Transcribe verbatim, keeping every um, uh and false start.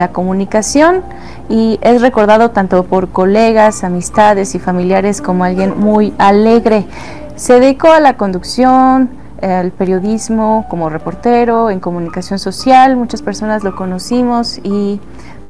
la comunicación y es recordado tanto por colegas, amistades y familiares como alguien muy alegre. Se dedicó a la conducción, al periodismo como reportero, en comunicación social, muchas personas lo conocimos y